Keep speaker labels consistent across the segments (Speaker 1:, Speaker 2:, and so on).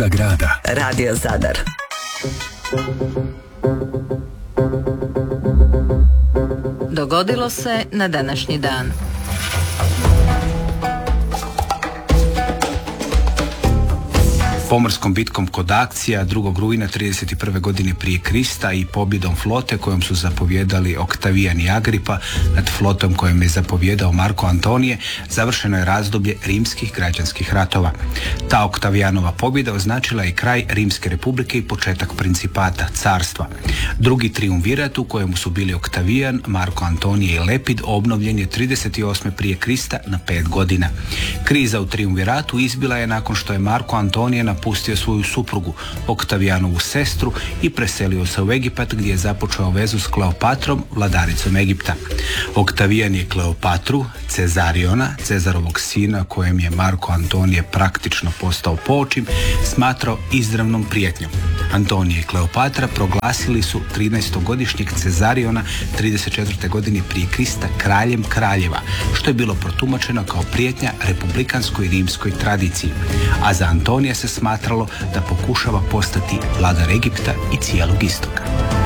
Speaker 1: svoga grada.
Speaker 2: Radio Zadar.
Speaker 3: Dogodilo se na današnji dan.
Speaker 4: Pomorskom bitkom kod Akcija 2. rujna 31. godine prije Krista i pobjedom flote kojom su zapovjedali Oktavijan i Agripa nad flotom kojom je zapovjedao Marko Antonije, završeno je razdoblje rimskih građanskih ratova. Ta Oktavijanova pobjeda označila je kraj Rimske republike i početak principata, carstva. Drugi triumvirat u kojemu su bili Oktavijan, Marko Antonije i Lepid obnovljen je 38. prije Krista na 5 godina. Kriza u triumviratu izbila je nakon što je Marko Antonije napustio svoju suprugu, Oktavijanovu sestru, i preselio se u Egipat gdje je započeo vezu s Kleopatrom, vladaricom Egipta. Oktavijan je Kleopatru, Cezariona, Cezarovog sina kojem je Marko Antonije praktično postao poočim, smatrao izravnom prijetnjom. Antonije i Kleopatra proglasili su 13-godišnjeg Cezariona 34. godine prije Krista kraljem kraljeva, što je bilo protumačeno kao prijetnja republikanskoj rimskoj tradiciji, a za Antonija se smatralo da pokušava postati vladar Egipta i cijelog istoka.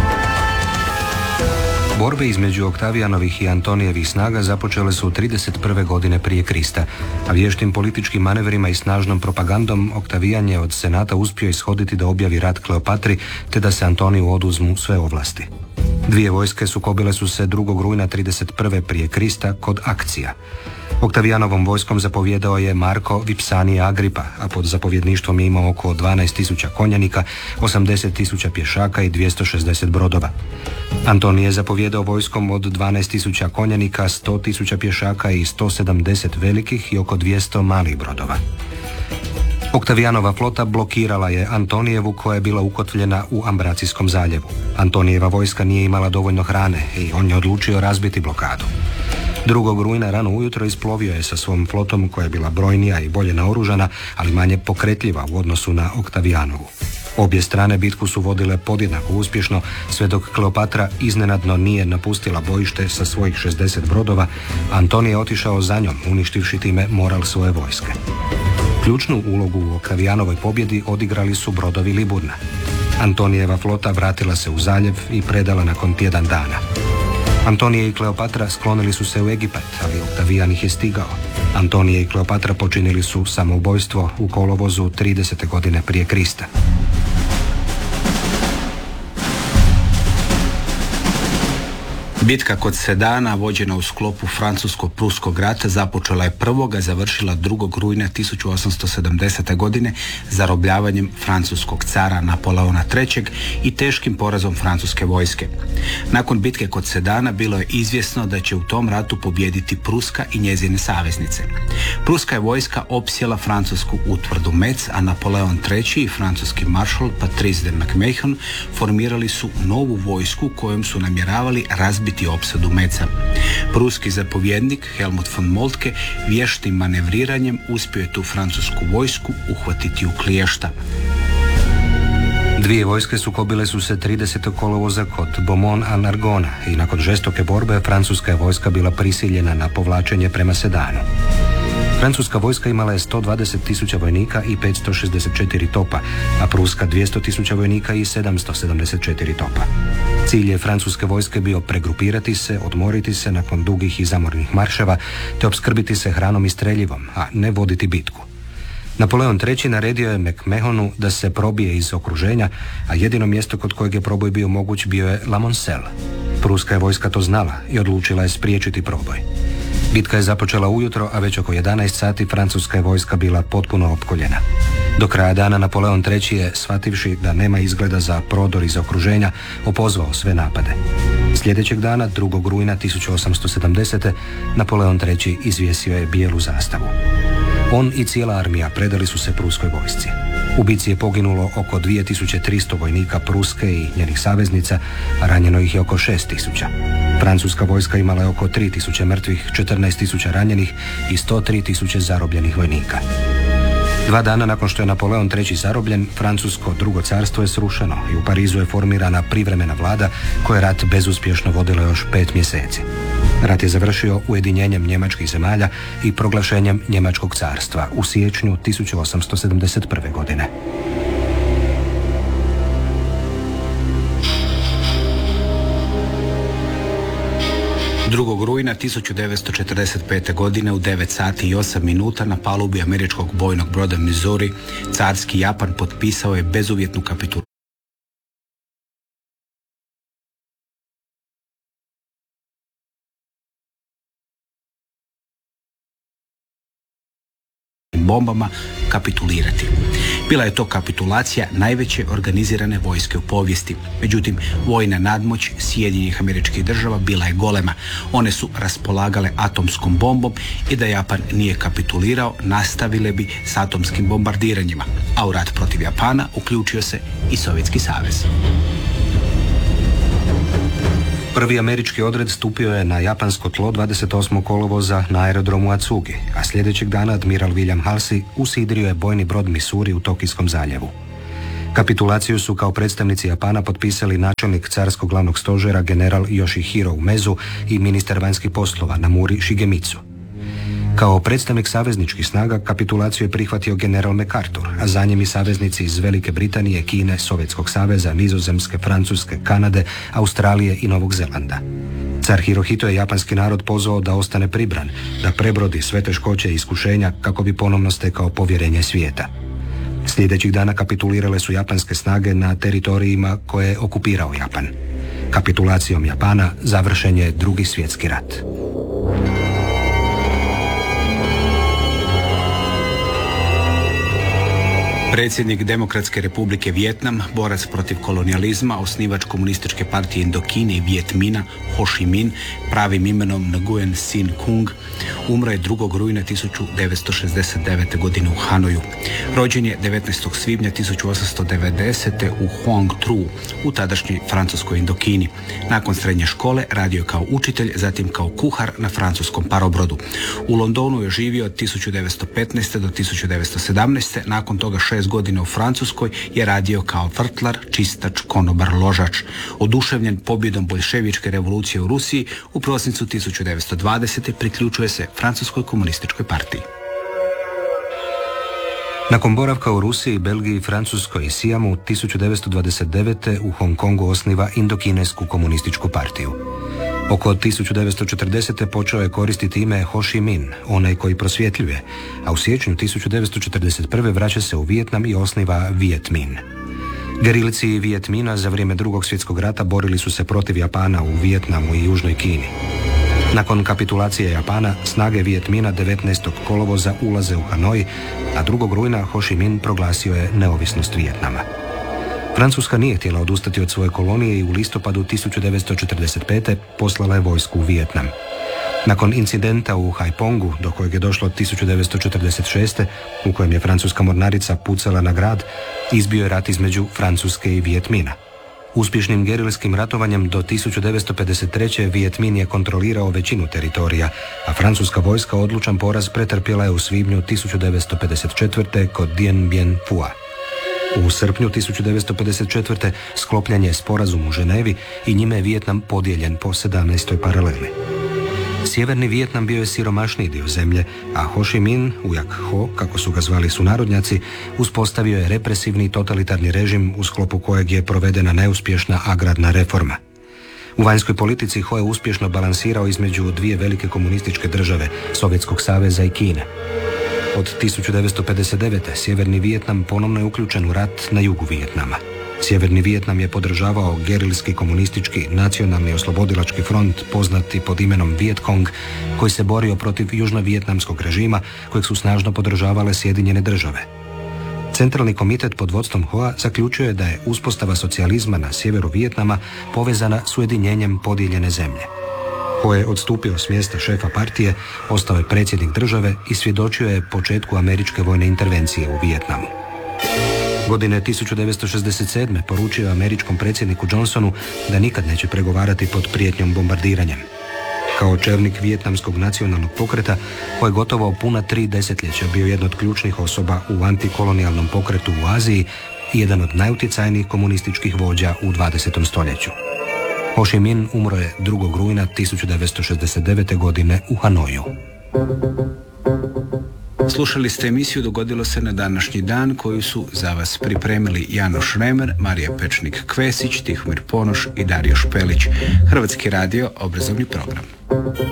Speaker 5: Borbe između Oktavijanovih i Antonijevih snaga započele su 31. godine prije Krista, a vještim političkim manevrima i snažnom propagandom Oktavijan je od senata uspio ishoditi da objavi rat Kleopatri te da se Antoniju oduzmu sve ovlasti. Dvije vojske sukobile su se 2. rujna 31. prije Krista kod Akcija. Oktavijanovom vojskom zapovjedao je Marko Vipsanije Agripa, a pod zapovjedništvom je imao oko 12.000 konjanika, 80.000 pješaka i 260 brodova. Antonije je zapovjedao vojskom od 12.000 konjanika, 100.000 pješaka i 170 velikih i oko 200 malih brodova. Oktavijanova flota blokirala je Antonijevu koja je bila ukotvljena u Ambracijskom zaljevu. Antonijeva vojska nije imala dovoljno hrane i on je odlučio razbiti blokadu. 2. rujna rano ujutro isplovio je sa svom flotom koja je bila brojnija i bolje naoružana, ali manje pokretljiva u odnosu na Oktavijanovu. Obje strane bitku su vodile podjednako uspješno, sve dok Kleopatra iznenadno nije napustila bojište sa svojih 60 brodova, Antonije je otišao za njom, uništivši time moral svoje vojske. Ključnu ulogu u Oktavijanovoj pobjedi odigrali su brodovi Liburna. Antonijeva flota vratila se u zaljev i predala nakon tjedan dana. Antonije i Kleopatra sklonili su se u Egipat, ali Oktavijan ih je stigao. Antonije i Kleopatra počinili su samoubojstvo u kolovozu 30. godine prije Krista.
Speaker 4: Bitka kod Sedana, vođena u sklopu Francusko-Pruskog rata, započela je 1. a završila 2. rujna 1870. godine zarobljavanjem francuskog cara Napoleona III i teškim porazom francuske vojske. Nakon bitke kod Sedana bilo je izvjesno da će u tom ratu pobijediti Pruska i njezine saveznice. Pruska je vojska opsjela francusku utvrdu Metz, a Napoleon III i francuski maršal Patrice de MacMahon formirali su novu vojsku kojom su namjeravali razbiti opsadu Metza. Pruski zapovjednik Helmut von Moltke vještim manevriranjem uspio je tu francusku vojsku uhvatiti u kliješta.
Speaker 5: Dvije vojske sukobile su se 30. kolovoza kod Beaumont-en-Argonne i nakon žestoke borbe francuska je vojska bila prisiljena na povlačenje prema Sedanu. Francuska vojska imala je 120.000 vojnika i 564 topa, a pruska 200.000 vojnika i 774 topa. Cilj je francuske vojske bio pregrupirati se, odmoriti se nakon dugih i zamornih marševa, te opskrbiti se hranom i streljivom, a ne voditi bitku. Napoleon III naredio je MacMahonu da se probije iz okruženja, a jedino mjesto kod kojeg je proboj bio moguć bio je La Moncelle. Pruska je vojska to znala i odlučila je spriječiti proboj. Bitka je započela ujutro, a već oko 11 sati francuska je vojska bila potpuno opkoljena. Do kraja dana Napoleon III je, shvativši da nema izgleda za prodor iz okruženja, opozvao sve napade. Sljedećeg dana, 2. rujna 1870. Napoleon III izvjesio je bijelu zastavu. On i cijela armija predali su se pruskoj vojsci. U bitci je poginulo oko 2300 vojnika Pruske i njenih saveznica, a ranjeno ih je oko 6000. Francuska vojska imala je oko 3000 mrtvih, 14.000 ranjenih i 103.000 zarobljenih vojnika. 2 dana nakon što je Napoleon III zarobljen, Francusko drugo carstvo je srušeno i u Parizu je formirana privremena vlada koja je rat bezuspješno vodila još 5 mjeseci. Rat je završio ujedinjenjem njemačkih zemalja i proglašenjem Njemačkog carstva u siječnju 1871. godine.
Speaker 4: 2. rujna 1945. godine u 9 sati i 8 minuta na palubi američkog bojnog broda Missouri carski Japan potpisao je bezuvjetnu kapitulaciju bombama kapitulirati. Bila je to kapitulacija najveće organizirane vojske u povijesti. Međutim, vojna nadmoć Sjedinjenih Američkih Država bila je golema. One su raspolagale atomskom bombom i da Japan nije kapitulirao, nastavile bi s atomskim bombardiranjima. A u rat protiv Japana uključio se i Sovjetski savez.
Speaker 5: Prvi američki odred stupio je na japansko tlo 28. kolovoza na aerodromu Atsugi, a sljedećeg dana admiral William Halsey usidrio je bojni brod Missouri u Tokijskom zaljevu. Kapitulaciju su kao predstavnici Japana potpisali načelnik carskog glavnog stožera general Yoshihiro Umezu i ministar vanjskih poslova Namuri Shigemitsu. Kao predstavnik savezničkih snaga kapitulaciju je prihvatio general MacArthur, a za njim i saveznici iz Velike Britanije, Kine, Sovjetskog saveza, Nizozemske, Francuske, Kanade, Australije i Novog Zelanda. Car Hirohito je japanski narod pozvao da ostane pribran, da prebrodi sve teškoće i iskušenja kako bi ponovno stekao povjerenje svijeta. Sljedećih dana kapitulirale su japanske snage na teritorijima koje je okupirao Japan. Kapitulacijom Japana završen je Drugi svjetski rat.
Speaker 4: Predsjednik Demokratske republike Vijetnam, borac protiv kolonijalizma, osnivač komunističke partije Indokine i Vijetmina, Ho Chi Minh, pravim imenom Nguyen Sin Kung, umro je 2. rujna 1969. godine u Hanoju. Rođen je 19. svibnja 1890. u Hoang Tru, u tadašnjoj francuskoj Indokini. Nakon srednje škole radio je kao učitelj, zatim kao kuhar na francuskom parobrodu. U Londonu je živio od 1915. do 1917. Nakon toga 6 godina u Francuskoj je radio kao vrtlar, čistač, konobar, ložač. Oduševljen pobjedom boljševičke revolucije u Rusiji, u prosincu 1920. priključuje se Francuskoj komunističkoj partiji.
Speaker 5: Nakon boravka u Rusiji, Belgiji, Francuskoj i Sijamu, 1929. u Hong Kongu osniva Indokinesku komunističku partiju. Oko 1940. počeo je koristiti ime Ho Chi Minh, onaj koji prosvjetljuje, a u siječnju 1941. vraća se u Vijetnam i osniva Viet Minh. Gerilci Viet Mina za vrijeme Drugog svjetskog rata borili su se protiv Japana u Vijetnamu i Južnoj Kini. Nakon kapitulacije Japana, snage Viet Mina 19. kolovoza ulaze u Hanoj, a 2. rujna Ho Chi Minh proglasio je neovisnost Vijetnama. Francuska nije htjela odustati od svoje kolonije i u listopadu 1945. poslala je vojsku u Vijetnam. Nakon incidenta u Haiphongu, do kojeg je došlo 1946. u kojem je francuska mornarica pucala na grad, izbio je rat između Francuske i Viet Mina. Uspješnim gerilskim ratovanjem do 1953. Viet Minh je kontrolirao većinu teritorija, a francuska vojska odlučan poraz pretrpjela je u svibnju 1954. kod Dien Bien Phu. U srpnju 1954. sklopljen je sporazum u Ženevi i njime je Vijetnam podijeljen po 17. paraleli. Sjeverni Vijetnam bio je siromašniji dio zemlje, a Ho Chi Minh, ujak Ho, kako su ga zvali sunarodnjaci, uspostavio je represivni totalitarni režim u sklopu kojeg je provedena neuspješna agrarna reforma. U vanjskoj politici Ho je uspješno balansirao između dvije velike komunističke države, Sovjetskog saveza i Kine. Od 1959. Sjeverni Vijetnam ponovno je uključen u rat na jugu Vijetnama. Sjeverni Vijetnam je podržavao gerilski komunistički nacionalni oslobodilački front poznati pod imenom Viet Cong, koji se borio protiv južnovijetnamskog režima kojeg su snažno podržavale Sjedinjene države. Centralni komitet pod vodstvom Hoa zaključio je da je uspostava socijalizma na sjeveru Vijetnama povezana s ujedinjenjem podijeljene zemlje. Ho je odstupio s mjesta šefa partije, ostao je predsjednik države i svjedočio je početku američke vojne intervencije u Vijetnamu. Godine 1967. poručio je američkom predsjedniku Johnsonu da nikad neće pregovarati pod prijetnjom bombardiranjem. Kao čelnik vijetnamskog nacionalnog pokreta, Ho je gotovo puna 3 desetljeća bio jedna od ključnih osoba u antikolonijalnom pokretu u Aziji i jedan od najutjecajnijih komunističkih vođa u 20. stoljeću. Ho Chi Minh umro je 2. rujna 1969. godine u Hanoju.
Speaker 4: Slušali ste emisiju Dogodilo se na današnji dan koju su za vas pripremili Janoš Remer, Marija Pečnik-Kvesić, Tihomir Ponoš i Dario Špelić. Hrvatski radio, obrazovni program.